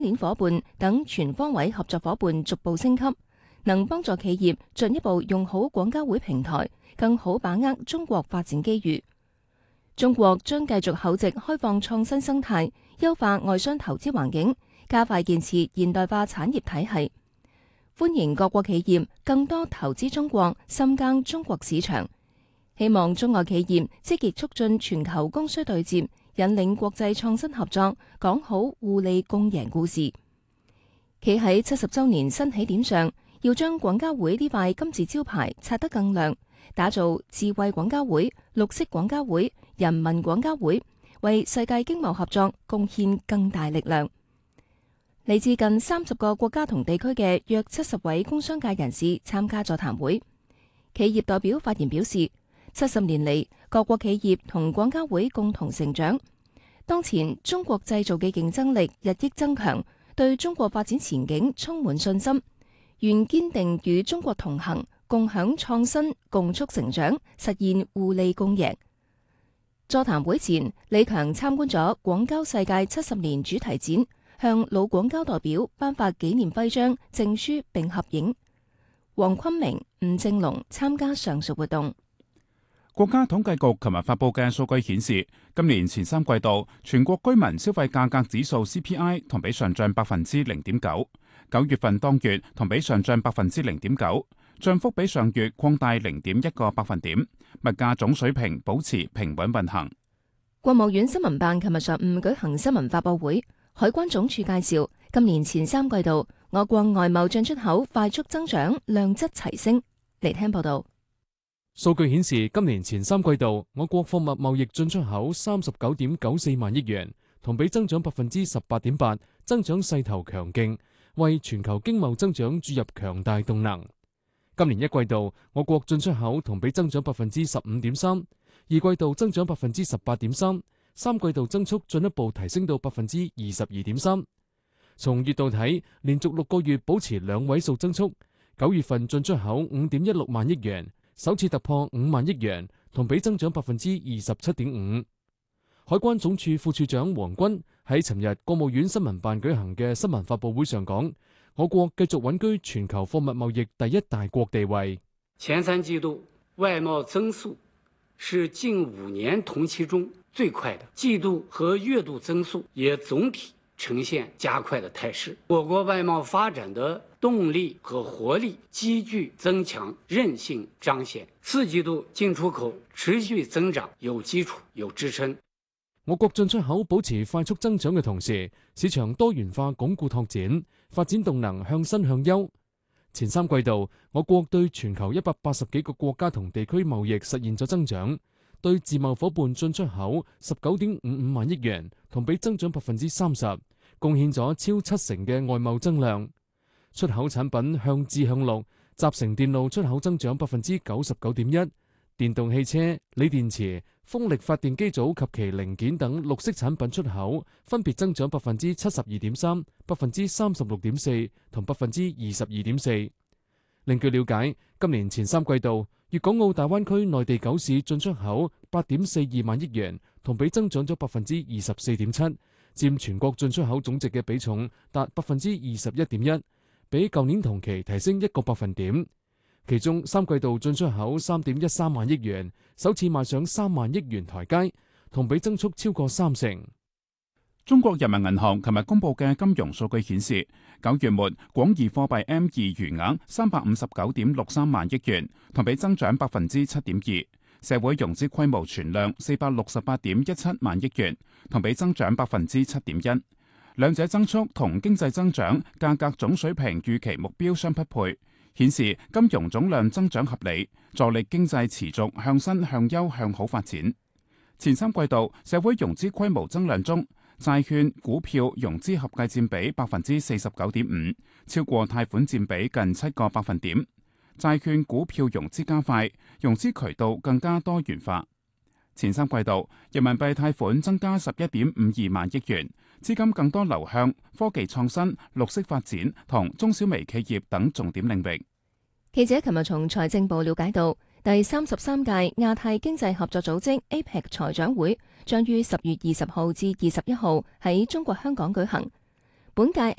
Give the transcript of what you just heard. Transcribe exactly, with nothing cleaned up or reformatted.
鏈夥伴等全方位合作夥伴逐步升級，能幫助企業進一步用好廣交會平台，更好把握中國發展機遇。中國將繼續厚植開放創新生態，優化外商投資環境，加快建設現代化產業體系。歡迎各國企業更多投資中國，深耕中國市場。希望中外企業積極促進全球供需對接，引領國際創新合作，講好互利共贏故事。企喺七十週年新起點上，要將廣交會呢塊金字招牌擦得更亮，打造智慧廣交會、綠色廣交會、人民廣交會，為世界經貿合作貢獻更大力量。嚟自近三十個國家同地區嘅約七十位工商界人士參加座談會。企業代表發言表示，七十年嚟，各國企業同廣交會共同成長。當前中國製造嘅競爭力日益增強，對中國發展前景充滿信心，願堅定與中國同行，共享創新，共促成長，實現互利共贏。座談會前，李強參觀咗廣交世界七十年主題展，向老廣交代表頒發紀念徽章、證書並合影。黃坤明、吳正龍參加上述活動。 國家統計局琴日發佈嘅數據顯示，今年前三季度全國居民消費價格指數 C P I 同比上漲百分之零點九，九月份當月同比上漲百分之零點九，漲幅比上月擴大零點一個百分點，物價總水平保持平穩運行。 國務院新聞辦琴日上午舉行新聞發佈會，海關總署介紹，今年前三季度我國外貿進出口快速增長，量質齊升。嚟聽報道。 數據顯示，今年前三季度我國貨物貿易進出口三十九點九四萬億元，同比增長百分之十八點八，增長勢頭強勁，為全球經貿增長注入強大動能。今年一季度我國進出口同比增長百分之十五點三，二季度增長百分之十八點三，三季度增速進一步提升到百分之二十二點三。從月度睇，連續六個月保持兩位數增速，九月份進出口五點一六萬億元。首次突破五萬億元，同比增長百分之二十七點五。海關總署副署長黃軍喺尋日國務院新聞辦舉行嘅新聞發佈會上講，我國繼續穩居全球貨物貿易第一大國地位。 前三季度外貿增速是近五年同期中最快的，季度和月度增速也總體呈現加快的態勢。我國外貿發展的動力和活力急劇增強，韌性彰顯。四季度進出口持續增長，有基礎有支撐。 我國進出口保持快速增長嘅同時，市場多元化鞏固拓展，發展動能向新向優。前三季度，我國對全球一百八十幾個國家同地區貿易實現咗增長，對自貿夥伴進出口十九點五五萬億元，同比增長百分之三十，貢獻咗超七成嘅外貿增量。出口產品向智向綠，集成電路出口增長百分之九十九點一，電動汽車、鋰電池、風力發電機組及其零件等綠色產品出口分別增長百分之七十二點三、百分之三十六點四同百分之二十二點四。另據了解，今年前三季度，粵港澳大灣區內地九市進出口八點四二萬億元，同比增長咗百分之二十四點七，佔全國進出口總值嘅比重達百分之二十一點一。比舊年同期提升一個百分點，其中三季度進出口三點一三萬億元，首次邁上三萬億元台階，同比增速超過三成。 中國人民銀行琴日公布嘅金融數據顯示，九月末廣義貨幣 M 二餘額三百五十九點六三萬億元，同比增長百分之七點二；社會融資規模存量四百六十八點一七萬億元，同比增長百分之七點一。兩者增速同經濟增長、價格總水平預期目標相匹配，顯示金融總量增長合理，助力經濟持續向新向優向好發展。前三季度社會融資規模增量中，債券、股票融資合計佔比百分之四十九點五，超過貸款佔比近七個百分點。債券、股票融資加快，融資渠道更加多元化。前三季度人民幣貸款增加十一點五二萬億元，資金更多流向科技創新、綠色發展同中小微企業等重點領域。 記者琴日從財政部了解到，第三十三屆亞太經濟合作組織 A P E C 財長會將於十月二十號至二十一號喺中國香港舉行。 本屆